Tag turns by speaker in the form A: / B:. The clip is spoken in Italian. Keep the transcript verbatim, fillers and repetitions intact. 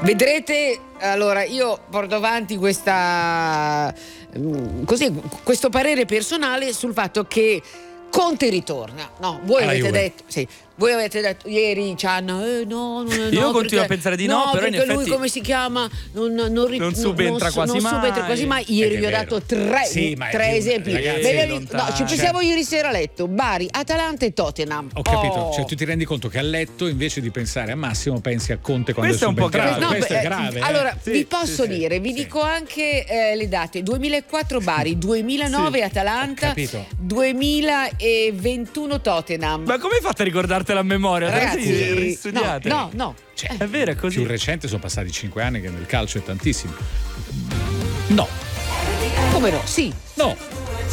A: Vedrete, allora io porto avanti questa così, questo parere personale sul fatto che Conte ritorna. No, voi
B: Alla
A: avete
B: Juve.
A: detto, sì, voi avete detto ieri c'hanno eh, no, no, no,
C: Io
A: no,
C: continuo
A: perché,
C: a pensare di no, però in
A: perché lui
C: effetti
A: come si chiama non, non, ri-
C: non subentra
A: non,
C: quasi
A: non
C: mai.
A: subentra quasi mai. Ieri
B: Ed è
A: vi ho
B: vero.
A: dato tre,
B: Sì, ma è
A: tre
B: più-
A: esempi.
B: ragazzi,
A: Ve ne-
C: è
A: no,
C: lontano.
A: ci pensiamo ieri sera a letto. Bari, Atalanta e Tottenham.
B: Ho capito,
A: Oh.
B: cioè tu ti rendi conto che a letto invece di pensare a Massimo pensi a Conte quando
C: Questo è un po'
B: subentrato.
C: grave.
B: Questo
A: beh,
B: è grave. eh.
A: Allora,
C: Sì,
A: vi posso
C: sì, sì.
A: dire, vi
B: Sì.
A: dico anche eh, le date: duemilaquattro Bari, duemilanove
C: Sì,
A: Atalanta,
B: ho capito.
A: duemilaventuno Tottenham.
C: Ma come hai fatto a ricordartela a memoria?
A: Ragazzi,
C: Sì,
A: no,
C: studiate.
A: no, no.
B: Cioè,
C: È vero, è così.
B: più recente sono passati cinque anni che nel calcio è tantissimo. No,
A: Come no? Sì.
B: no.